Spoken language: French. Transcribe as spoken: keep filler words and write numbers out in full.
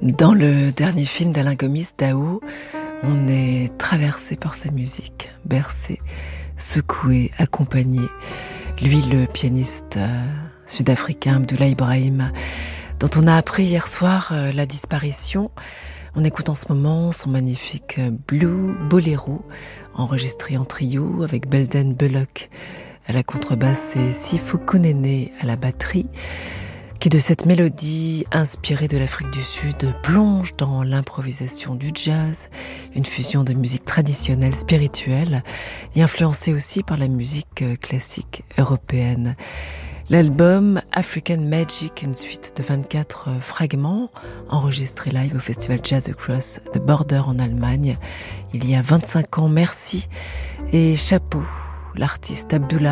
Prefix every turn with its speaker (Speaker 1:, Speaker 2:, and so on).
Speaker 1: Dans le dernier film d'Alain Gomis, Dao, on est traversé par sa musique, bercé, secoué, accompagné. Lui, le pianiste euh, sud-africain Abdoulaye Ibrahim, dont on a appris hier soir euh, la disparition. On écoute en ce moment son magnifique Blue Bolero, enregistré en trio avec Belden Bullock à la contrebasse et Sifo Kunene à la batterie, qui de cette mélodie inspirée de l'Afrique du Sud plonge dans l'improvisation du jazz, une fusion de musique traditionnelle, spirituelle et influencée aussi par la musique classique européenne. L'album African Magic, une suite de vingt-quatre fragments enregistrés live au festival Jazz Across the Border en Allemagne il y a vingt-cinq ans. Merci et chapeau, l'artiste Abdoulaye